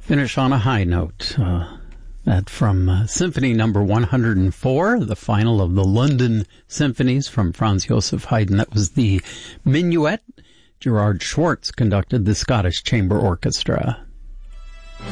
Finish on a high note. That from Symphony Number 104, the final of the London Symphonies from Franz Joseph Haydn. That was the Minuet. Gerard Schwartz conducted the Scottish Chamber Orchestra.